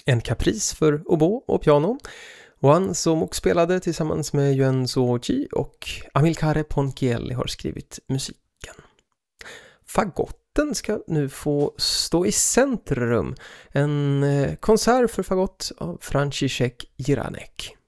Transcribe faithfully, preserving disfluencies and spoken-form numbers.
En Caprice för oboe och piano. Juan Somok spelade tillsammans med Yuen Suoji och Amilcare Ponchielli har skrivit musiken. Fagotten ska nu få stå i centrum. En konsert för fagott av Franciszek Jiranek.